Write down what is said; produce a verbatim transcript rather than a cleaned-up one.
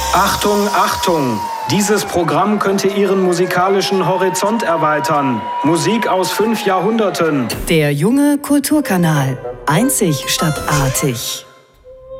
Achtung, Achtung! Dieses Programm könnte Ihren musikalischen Horizont erweitern. Musik aus fünf Jahrhunderten. Der junge Kulturkanal. Einzig statt artig.